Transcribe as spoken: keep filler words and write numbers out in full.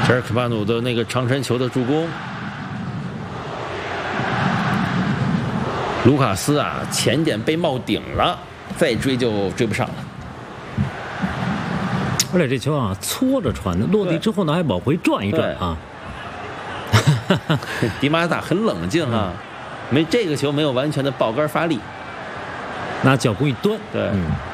这是科巴努的那个长传球的助攻。卢卡斯啊，前点被冒顶了，再追就追不上了。 而且这球啊，搓着传的，落地之后呢，还往回转一转啊。 迪马塔很冷静啊，没这个球没有完全的爆杆发力， 拿脚弓一端， 对。 嗯